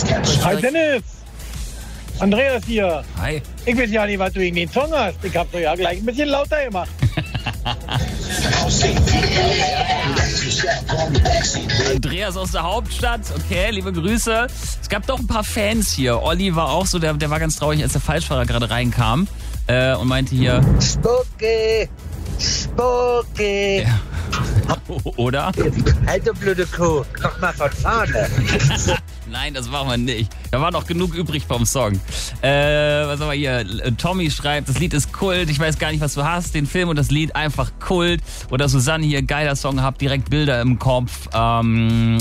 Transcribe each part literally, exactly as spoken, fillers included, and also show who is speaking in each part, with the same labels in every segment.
Speaker 1: Hi Dennis, Andreas hier.
Speaker 2: Hi.
Speaker 1: Ich weiß ja nicht, was du gegen den Song hast. Ich hab doch ja gleich ein bisschen lauter gemacht.
Speaker 2: Andreas aus der Hauptstadt, okay, liebe Grüße. Es gab doch ein paar Fans hier. Olli war auch so, der, der war ganz traurig, als der Falschfahrer gerade reinkam äh, und meinte hier...
Speaker 3: Spucki, Spucki.
Speaker 2: Ja. Oder?
Speaker 3: Halt du blöde Kuh, komm mal von vorne.
Speaker 2: Nein, das machen wir nicht. Da war noch genug übrig vom Song. Äh, was haben wir hier? Tommy schreibt, das Lied ist Kult. Ich weiß gar nicht, was du hast. Den Film und das Lied einfach Kult. Oder Susanne hier, geiler Song, hab direkt Bilder im Kopf. Ähm,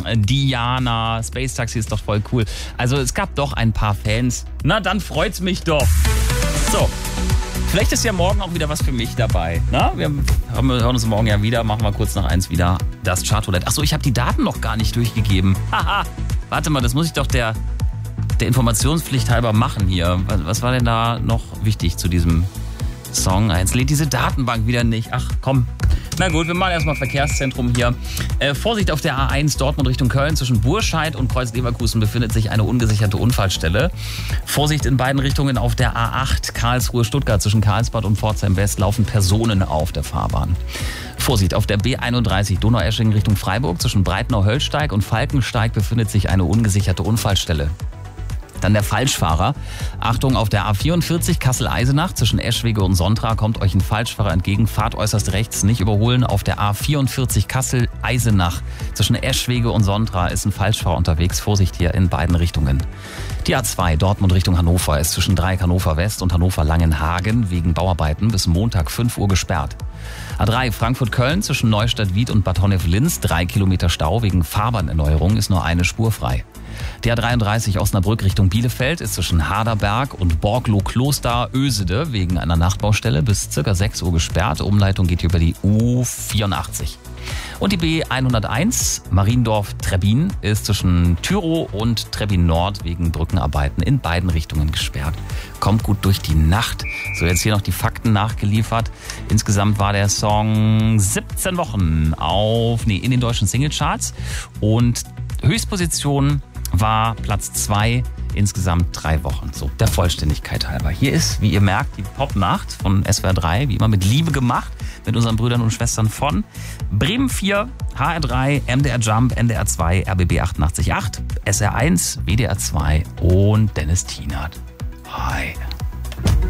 Speaker 2: Diana, Space Taxi ist doch voll cool. Also es gab doch ein paar Fans. Na, dann freut's mich doch. So. Vielleicht ist ja morgen auch wieder was für mich dabei. Na, wir hören uns morgen ja wieder. Machen wir kurz nach eins wieder das Chartroulette. Achso, ich habe die Daten noch gar nicht durchgegeben. Haha. Warte mal, das muss ich doch der, der Informationspflicht halber machen hier. Was, was war denn da noch wichtig zu diesem Song? Jetzt lädt diese Datenbank wieder nicht. Ach komm. Na gut, wir machen erstmal Verkehrszentrum hier. Äh, Vorsicht auf der A eins Dortmund Richtung Köln. Zwischen Burscheid und Kreuz-Leverkusen befindet sich eine ungesicherte Unfallstelle. Vorsicht in beiden Richtungen auf der A acht Karlsruhe-Stuttgart. Zwischen Karlsbad und Pforzheim West laufen Personen auf der Fahrbahn. Vorsicht, auf der B einunddreißig Donaueschingen Richtung Freiburg. Zwischen Breitnau-Höllsteig und Falkensteig befindet sich eine ungesicherte Unfallstelle. Dann der Falschfahrer. Achtung, auf der A vierundvierzig Kassel-Eisenach zwischen Eschwege und Sontra kommt euch ein Falschfahrer entgegen. Fahrt äußerst rechts, nicht überholen. Auf der A vierundvierzig Kassel-Eisenach zwischen Eschwege und Sontra ist ein Falschfahrer unterwegs. Vorsicht hier in beiden Richtungen. Die A zwei Dortmund Richtung Hannover ist zwischen Dreieck Hannover West und Hannover Langenhagen wegen Bauarbeiten bis Montag fünf Uhr gesperrt. A drei Frankfurt-Köln zwischen Neustadt-Wied und Bad Honnef-Linz. Drei Kilometer Stau wegen Fahrbahnerneuerung ist nur eine Spur frei. Die A dreiunddreißig Osnabrück Richtung Bielefeld ist zwischen Haderberg und Borglow-Kloster-Ösede wegen einer Nachtbaustelle bis ca. sechs Uhr gesperrt. Umleitung geht über die U vierundachtzig. Und die B hunderteins Mariendorf-Trebbin ist zwischen Tyrow und Trebbin Nord wegen Brückenarbeiten in beiden Richtungen gesperrt. Kommt gut durch die Nacht. So, jetzt hier noch die Fakten nachgeliefert. Insgesamt war der Song siebzehn Wochen auf, nee, in den deutschen Singlecharts und Höchstposition war Platz zwei, insgesamt drei Wochen. So, der Vollständigkeit halber. Hier ist, wie ihr merkt, die Popnacht von S W R drei, wie immer mit Liebe gemacht, mit unseren Brüdern und Schwestern von Bremen vier, H R drei, M D R Jump, N D R zwei, R B B achtundachtzig Komma acht, S R eins, W D R zwei und Dennis Tienert. Hi.